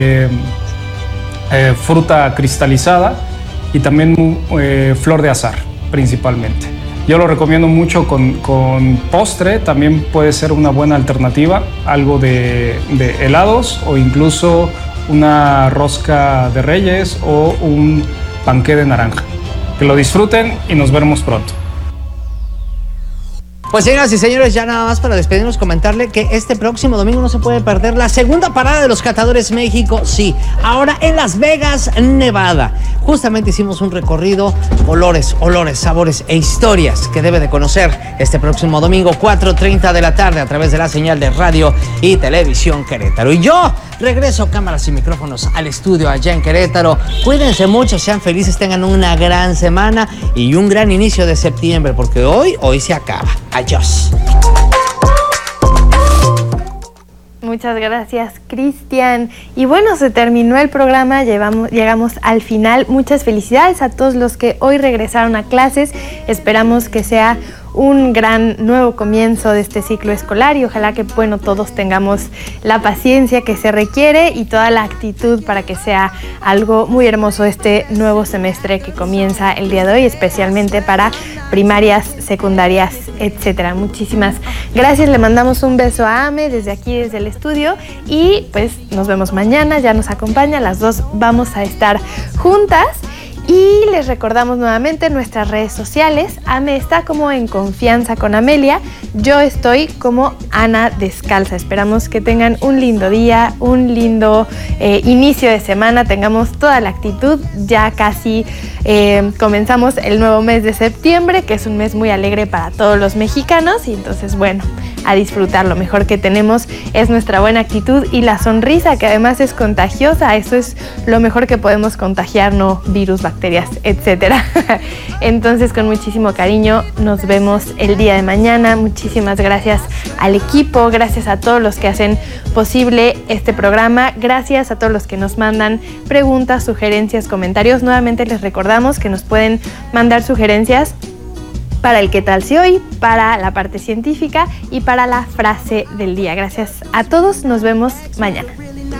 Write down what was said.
fruta cristalizada y también flor de azahar principalmente. Yo lo recomiendo mucho con postre, también puede ser una buena alternativa, algo de helados o incluso una rosca de reyes o un panqué de naranja. Que lo disfruten y nos veremos pronto. Pues señoras y señores, ya nada más para despedirnos, comentarle que este próximo domingo no se puede perder la segunda parada de los Catadores México. Sí, ahora en Las Vegas, Nevada. Justamente hicimos un recorrido, olores, sabores e historias que debe de conocer este próximo domingo, 4:30 de la tarde, a través de la señal de radio y televisión Querétaro. Y yo regreso cámaras y micrófonos al estudio allá en Querétaro. Cuídense mucho, sean felices, tengan una gran semana y un gran inicio de septiembre, porque hoy se acaba. Adiós. Muchas gracias, Cristian. Y bueno, se terminó el programa, llegamos al final. Muchas felicidades a todos los que hoy regresaron a clases. Esperamos que sea un gran nuevo comienzo de este ciclo escolar y ojalá que, bueno, todos tengamos la paciencia que se requiere y toda la actitud para que sea algo muy hermoso este nuevo semestre que comienza el día de hoy, especialmente para primarias, secundarias, etcétera. Muchísimas gracias, le mandamos un beso a Ame desde aquí, desde el estudio, y pues nos vemos mañana, ya nos acompaña, las dos vamos a estar juntas. Y les recordamos nuevamente nuestras redes sociales. Ame está como En Confianza con Amelia. Yo estoy como Ana Descalza. Esperamos que tengan un lindo día, un lindo inicio de semana. Tengamos toda la actitud. Ya casi comenzamos el nuevo mes de septiembre, que es un mes muy alegre para todos los mexicanos. Y entonces, bueno, a disfrutar. Lo mejor que tenemos es nuestra buena actitud y la sonrisa, que además es contagiosa. Eso es lo mejor que podemos contagiar, no virus, bacterias, etcétera. Entonces, con muchísimo cariño, nos vemos el día de mañana. Muchísimas gracias al equipo, gracias a todos los que hacen posible este programa, gracias a todos los que nos mandan preguntas, sugerencias, comentarios. Nuevamente les recordamos que nos pueden mandar sugerencias para el qué tal si hoy, para la parte científica y para la frase del día. Gracias a todos, nos vemos mañana.